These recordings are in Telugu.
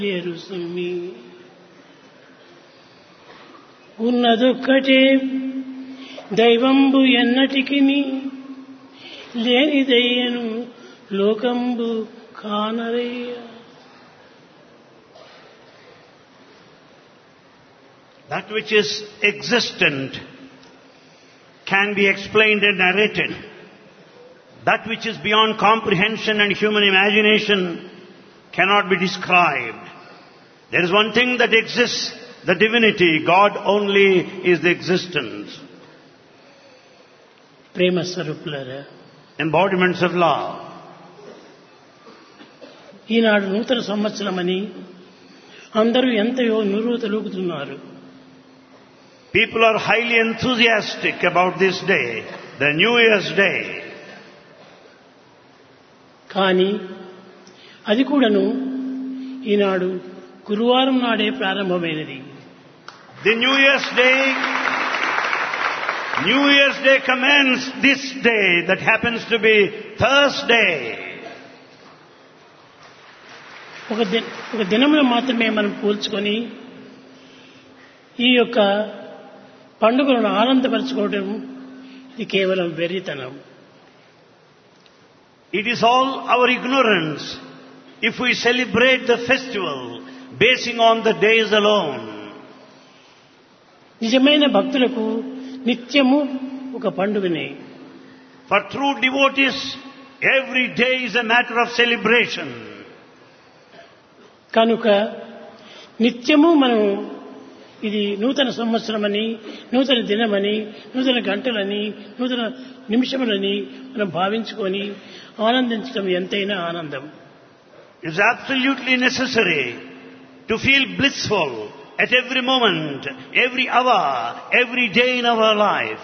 లేరు సుమ్మి ఉన్నదొక్కటే దైవంబు ఎన్నటికిని లేనిదయ్యను లోకంబు కానరయ్య. That which is existent can be explained and narrated. That which is beyond comprehension and human imagination cannot be described. There is one thing that exists, the divinity. God only is the existence. ప్రేమ స్వరూపులారా, Embodiments of love. ఈనాడు నూతన సంవత్సరమని అందరూ ఎంతయో నిరూతలూగుతున్నారు. People are highly enthusiastic about this day, the New Year's Day. కానీ అది కూడాను ఈనాడు గురువారం నాడే ప్రారంభమైనది. The New Year's Day commences this day that happens to be Thursday. ఒక దినమును మాత్రమే మనం పోల్చుకొని ఈ యొక్క పండుగలను ఆనందపరచుకోవడం ఇది కేవలం వెర్రితనం. It is all our ignorance if we celebrate the festival basing on the days alone. నిజమైన భక్తులకు నిత్యము ఒక పండుగనే. For true devotees, every day is a matter of celebration. కనుక నిత్యము మనం ఇది నూతన సంవత్సరమని, నూతన దినమని, నూతన గంటలని, నూతన నిమిషములని మనం భావించుకొని ఆనందించడం ఎంతైనా ఆనందం. It is absolutely necessary to feel blissful at every moment, every hour, every day in our life.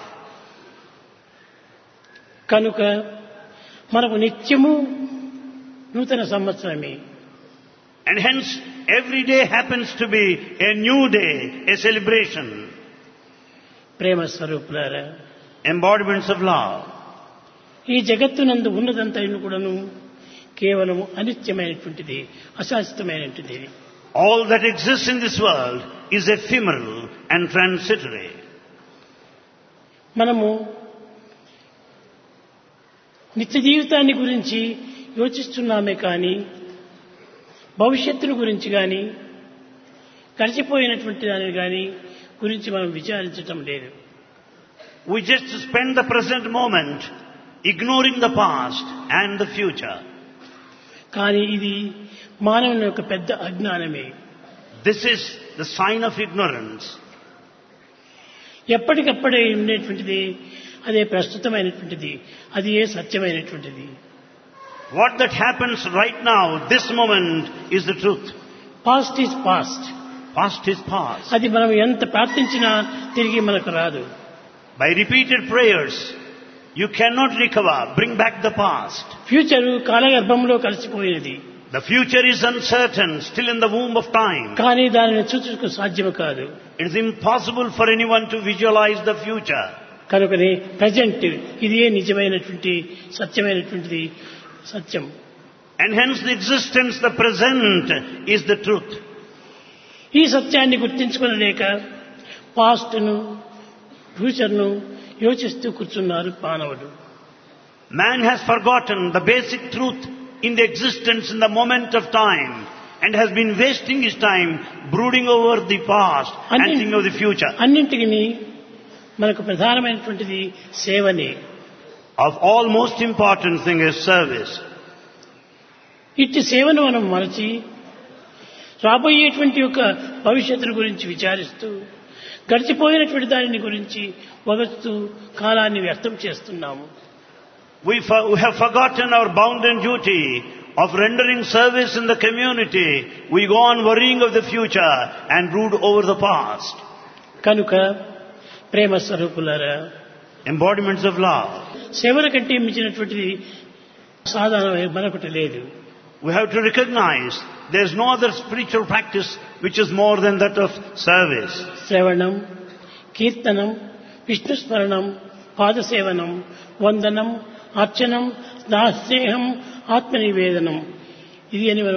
కనుక మనకు నిత్యము నూతన సంవత్సరమే. And hence, every day happens to be a new day, a celebration. ప్రేమ స్వరూపులారా, Embodiments of love. ఈ జగత్తునందు ఉన్నదంతైన కూడాను కేవలం అనిత్యమైనటువంటిది, అశాశ్వతమైనటువంటిది. All that exists in this world is ephemeral and transitory. మనము నిత్య జీవితాన్ని గురించి యోచిస్తున్నామే కానీ భవిష్యత్తును గురించి కానీ గడిచిపోయినటువంటి దానిని కానీ గురించి మనం విచారించటం లేదు. We just spend the present moment ignoring the past and the future. కానీ ఇది మానవుని యొక్క పెద్ద అజ్ఞానమే. This is the sign of ignorance. ఎప్పటికప్పుడే ఉండేటువంటిది అదే ప్రస్తుతమైనటువంటిది, అది ఏ సత్యమైనటువంటిది. What that happens right now, this moment, is the truth. Past is past. Past is past. అది మనం ఎంత ప్రార్థించినా తిరిగి మనకు రాదు. By repeated prayers, you cannot recover, bring back the past. Future కాలగర్భంలో కలిసిపోయినది. The future is uncertain, still in the womb of time. కానీ దానిని చూచుటకు సాధ్యం కాదు. It is impossible for anyone to visualize the future. కనుకనే ప్రజెంట్ ఇదే నిజమైనటువంటి సత్యమైనటువంటిది, సత్యం. And hence the existence, the present, is the truth. ఈ సత్యాన్ని గుర్తించుకోలేక పాస్ట్ను, ఫ్యూచర్ను యోచిస్తూ కూర్చున్నారు మానవుడు. Man has forgotten the basic truth in the existence in the moment of time and has been wasting his time brooding over the past and thinking of the future. అన్నింటికి మనకు ప్రధానమైనటువంటిది సేవనే. Of all, most important thing is service. ఇట్టి సేవను మనం మరచి రాబోయేటువంటి యొక్క భవిష్యత్తును గురించి విచారిస్తూ గడిచిపోయినటువంటి దానిని గురించి వగస్తూ కాలాన్ని వ్యర్థం చేస్తున్నాము. We have forgotten our bounden duty of rendering service in the community. We go on worrying of the future and brood over the past. కనుక ప్రేమ స్వరూపులారా, Embodiments of love. సేవల కంటే మించినటువంటిది సాధారణ మరొకటి లేదు. We have to recognize there is no other spiritual practice which is more than that of service. శ్రవణం, కీర్తనం, విష్ణుస్మరణం, పాదసేవనం, వందనం, అర్చనం, దాస్యేహం, ఆత్మనివేదనం, ఇది అని